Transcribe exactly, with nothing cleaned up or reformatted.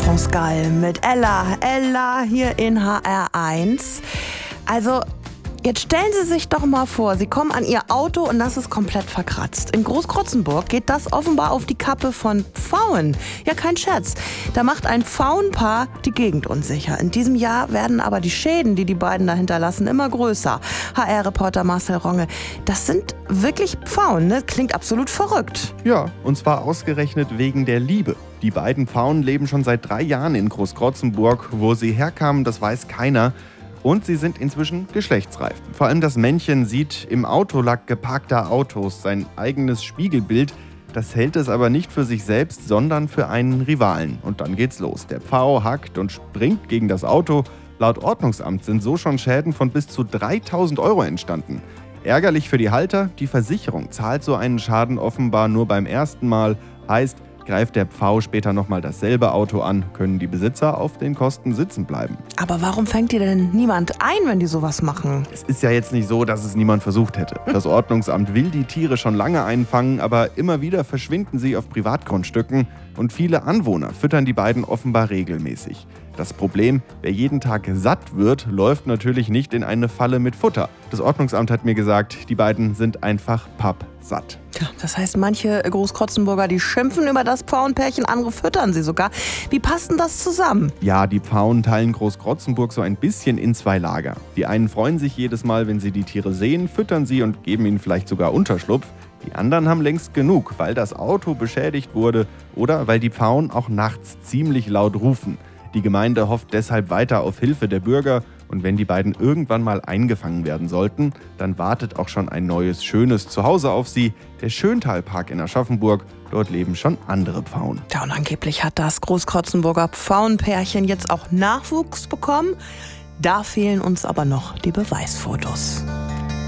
France Gall mit Ella. Ella hier in H R eins. Also, jetzt stellen Sie sich doch mal vor, Sie kommen an Ihr Auto und das ist komplett verkratzt. In Großkrotzenburg geht das offenbar auf die Kappe von Pfauen. Ja, kein Scherz. Da macht ein Pfauenpaar die Gegend unsicher. In diesem Jahr werden aber die Schäden, die die beiden da hinterlassen, immer größer. H R-Reporter Marcel Ronge, das sind wirklich Pfauen, ne? Klingt absolut verrückt. Ja, und zwar ausgerechnet wegen der Liebe. Die beiden Pfauen leben schon seit drei Jahren in Großkrotzenburg. Wo sie herkamen, das weiß keiner. Und sie sind inzwischen geschlechtsreif. Vor allem das Männchen sieht im Autolack geparkter Autos sein eigenes Spiegelbild. Das hält es aber nicht für sich selbst, sondern für einen Rivalen. Und dann geht's los. Der Pfau hackt und springt gegen das Auto. Laut Ordnungsamt sind so schon Schäden von bis zu dreitausend Euro entstanden. Ärgerlich für die Halter, die Versicherung zahlt so einen Schaden offenbar nur beim ersten Mal. Heißt, greift der Pfau später nochmal dasselbe Auto an, können die Besitzer auf den Kosten sitzen bleiben. Aber warum fängt die denn niemand ein, wenn die sowas machen? Es ist ja jetzt nicht so, dass es niemand versucht hätte. Das Ordnungsamt will die Tiere schon lange einfangen, aber immer wieder verschwinden sie auf Privatgrundstücken und viele Anwohner füttern die beiden offenbar regelmäßig. Das Problem, wer jeden Tag satt wird, läuft natürlich nicht in eine Falle mit Futter. Das Ordnungsamt hat mir gesagt, die beiden sind einfach pappsatt. Ja, das heißt, manche Großkrotzenburger, die schimpfen über das Pfauenpärchen, andere füttern sie sogar. Wie passt denn das zusammen? Ja, die Pfauen teilen Großkrotzenburg so ein bisschen in zwei Lager. Die einen freuen sich jedes Mal, wenn sie die Tiere sehen, füttern sie und geben ihnen vielleicht sogar Unterschlupf. Die anderen haben längst genug, weil das Auto beschädigt wurde oder weil die Pfauen auch nachts ziemlich laut rufen. Die Gemeinde hofft deshalb weiter auf Hilfe der Bürger. Und wenn die beiden irgendwann mal eingefangen werden sollten, dann wartet auch schon ein neues, schönes Zuhause auf sie. Der Schöntalpark in Aschaffenburg. Dort leben schon andere Pfauen. Ja, und angeblich hat das Großkrotzenburger Pfauenpärchen jetzt auch Nachwuchs bekommen. Da fehlen uns aber noch die Beweisfotos.